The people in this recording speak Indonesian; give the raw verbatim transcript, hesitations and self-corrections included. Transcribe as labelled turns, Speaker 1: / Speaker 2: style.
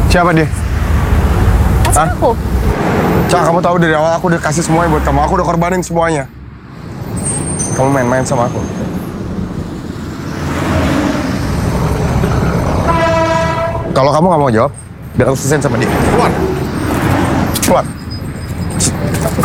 Speaker 1: Siapa dia?
Speaker 2: Pacar
Speaker 1: Hah?
Speaker 2: aku.
Speaker 1: Cak, kamu tahu dari awal aku udah kasih semuanya buat kamu. Aku udah korbanin semuanya. Kamu main-main sama aku. Kalau kamu nggak mau jawab, biar aku selesain sama dia. Keluar. Keluar.